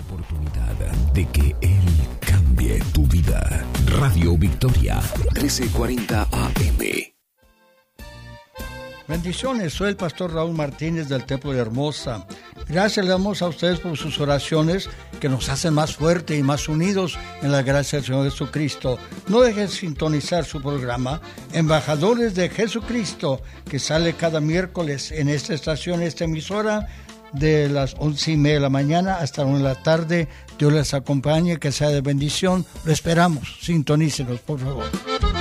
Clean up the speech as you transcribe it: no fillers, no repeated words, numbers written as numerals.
oportunidad de que Él cambie tu vida. Radio Victoria, 1340 AM. Bendiciones, soy el pastor Raúl Martínez del Templo de Hermosa. Gracias le damos a ustedes por sus oraciones que nos hacen más fuertes y más unidos en la gracia del Señor Jesucristo. No dejen de sintonizar su programa Embajadores de Jesucristo, que sale cada miércoles en esta estación, esta emisora, de las 11:30 de la mañana hasta 1 de la tarde. Dios les acompañe, que sea de bendición. Lo esperamos. Sintonícenos, por favor.